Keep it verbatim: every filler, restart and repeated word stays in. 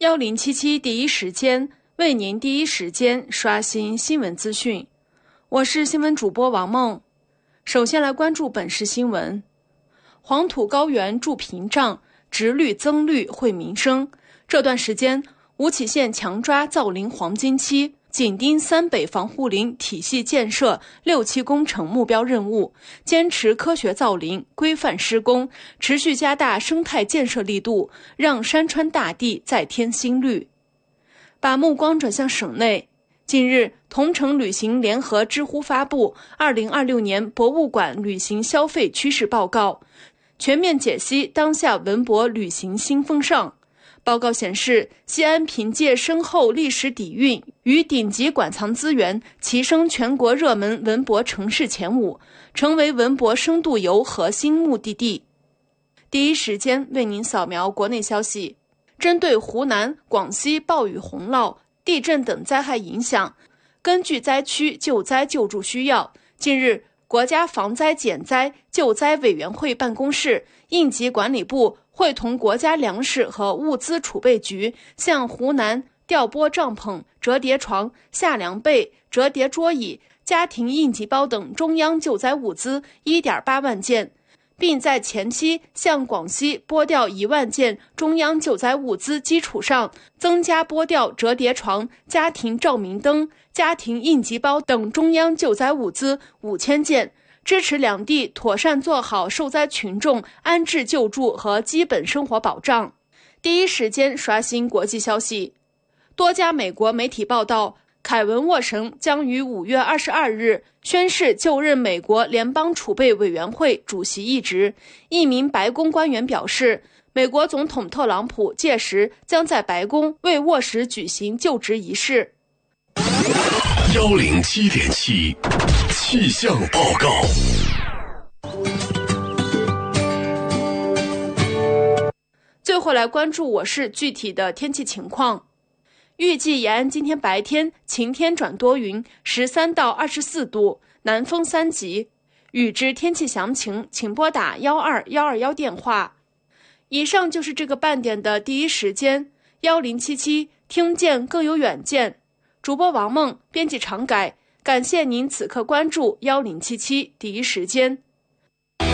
幺零七七第一时间为您第一时间刷新新闻资讯。我是新闻主播王梦。首先来关注本市新闻。黄土高原筑屏障，植绿增绿惠民生。这段时间，吴起县强抓造林黄金期，紧盯三北防护林体系建设六期工程目标任务，坚持科学造林、规范施工，持续加大生态建设力度，让山川大地再添新绿。把目光转向省内，近日，同程旅行联合知乎发布《二零二六年博物馆旅行消费趋势报告》，全面解析当下文博旅行新风尚。报告显示，西安凭借深厚历史底蕴与顶级馆藏资源，跻身全国热门文博城市前五，成为文博深度游核心目的地。第一时间为您扫描国内消息。针对湖南、广西暴雨洪涝、地震等灾害影响，根据灾区救灾救助需要，近日，国家防灾减灾救灾委员会办公室、应急管理部会同国家粮食和物资储备局，向湖南调拨帐篷、折叠床、夏凉被、折叠桌椅、家庭应急包等中央救灾物资 一点八万件，并在前期向广西拨调一万件中央救灾物资基础上，增加拨调折叠床、家庭照明灯、家庭应急包等中央救灾物资五千件，支持两地妥善做好受灾群众安置救助和基本生活保障。第一时间刷新国际消息。多家美国媒体报道，凯文·沃什将于五月二十二日宣誓就任美国联邦储备委员会主席一职。一名白宫官员表示，美国总统特朗普届时将在白宫为沃什举行就职仪式。 幺零七点七气象报告。 最后来关注我市具体的天气情况。预计延安今天白天晴天转多云，十三到二十四度，南风三级。预知天气详情，请拨打幺二幺二幺电话。以上就是这个半点的第一时间，幺零七七听见更有远见。主播王梦，编辑常改，感谢您此刻关注幺零七七第一时间。